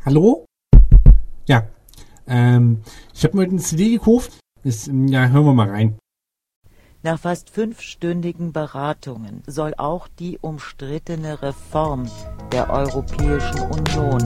Hallo? Ja, ich habe mir heute eine CD gekauft. Ja, hören wir mal rein. Nach fast 5-stündigen Beratungen soll auch die umstrittene Reform der Europäischen Union